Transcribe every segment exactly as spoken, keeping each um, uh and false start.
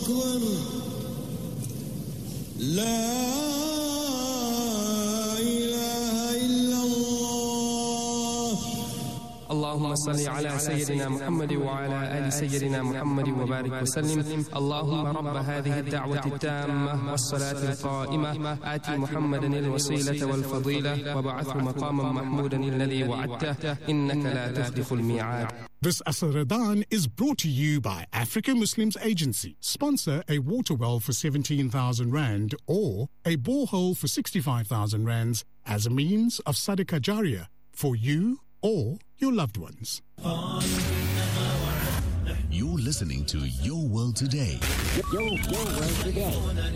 أكبر لا اللهم صل على سيدنا محمد وعلى آل سيدنا محمد وبارك وسلم. اللهم رب هذه الدعوة التامة والصلاة القائمة آت محمدا الوسيلة والفضيلة وبعثه مقاما محمودا الذي وعدته إنك لا تخلف الميعاد. This Asr Ramadan is brought to you by Africa Muslims Agency. Sponsor a water well for seventeen thousand rand or a borehole for sixty-five thousand rands as a means of Sadaqah Jariyah for you or your loved ones. You're listening to Your World Today. Your, your World Today.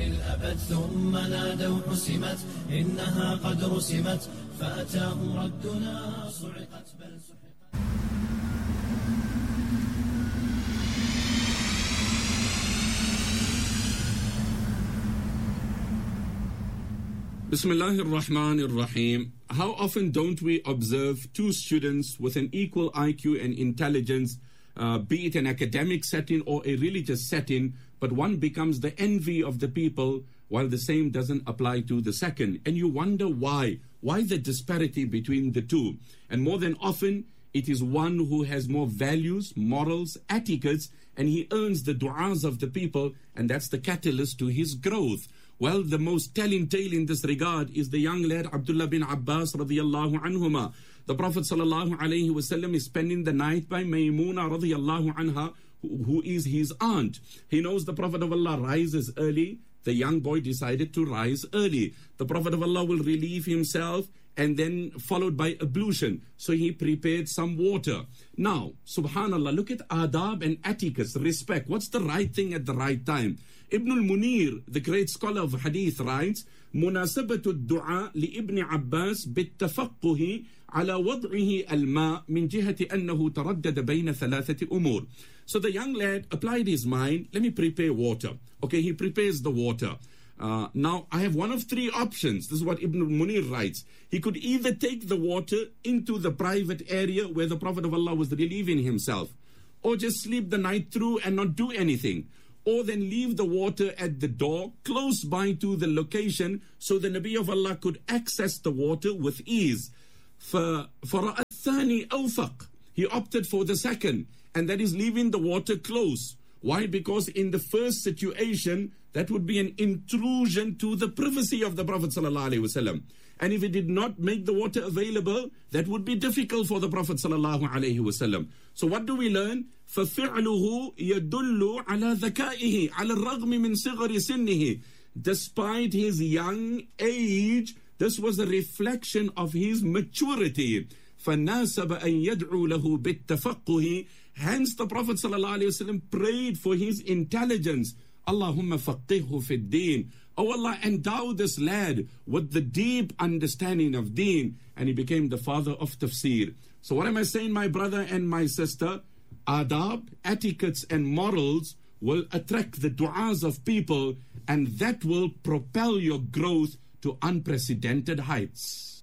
Bismillahir Rahmanir Rahim. How often don't we observe two students with an equal I Q and intelligence, uh, be it an academic setting or a religious setting, but one becomes the envy of the people while the same doesn't apply to the second. And you wonder why. Why the disparity between the two? And more than often, it is one who has more values, morals, etiquettes, and he earns the du'as of the people, and that's the catalyst to his growth. Well, the most telling tale in this regard is the young lad Abdullah bin Abbas radiyallahu anhuma. The Prophet sallallahu alayhi wasallam is spending the night by Maymuna radiyallahu anha, who, who is his aunt. He knows the Prophet of Allah rises early. The young boy decided to rise early. The Prophet of Allah will relieve himself and then followed by ablution. So he prepared some water. Now, subhanallah, look at adab and etiquette, respect. What's the right thing at the right time? Ibn al-Munir, the great scholar of hadith, writes, مناسبة الدعاء لابن عباس بالتفقه على وضعه الماء من جهة أنه تردد بين ثلاثة أمور. So the young lad applied his mind, let me prepare water. Okay, he prepares the water. Uh, now, I have one of three options. This is what Ibn al-Munir writes. He could either take the water into the private area where the Prophet of Allah was relieving himself, or just sleep the night through and not do anything, or then leave the water at the door close by to the location so the Nabi of Allah could access the water with ease. For for الثاني أوفق, he opted for the second, and that is leaving the water close. Why? Because in the first situation, that would be an intrusion to the privacy of the Prophet sallallahu alaihi wasallam. And if it did not make the water available, that would be difficult for the Prophet sallallahu alaihi wasallam. So what do we learn? فَفِعْلُهُ يَدُلُّ عَلَى ذَكَائِهِ عَلَى الرَّغْمِ مِنْ صِغَرِ سِنِّهِ. Despite his young age, this was a reflection of his maturity. فَنَاسَبَ أَن يَدْعُوا لَهُ بِالتَّفَقُّهِ. Hence the Prophet ﷺ prayed for his intelligence. Allahumma faqihhu fid deen. Oh Allah, endow this lad with the deep understanding of deen. And he became the father of tafsir. So what am I saying, my brother and my sister? Adab, etiquettes and morals will attract the du'as of people, and that will propel your growth to unprecedented heights.